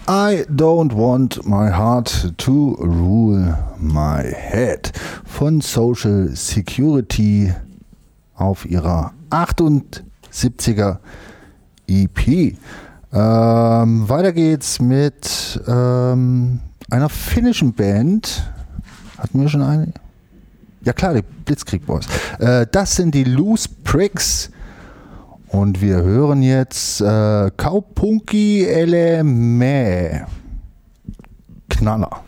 I don't want my heart to rule my head von Social Security auf ihrer 78er EP. Weiter geht's mit einer finnischen Band. Hatten wir schon eine? Ja klar, die Blitzkrieg Boys. Das sind die Loose Pricks. Und wir hören jetzt Kaupunki Eleme. Knaller.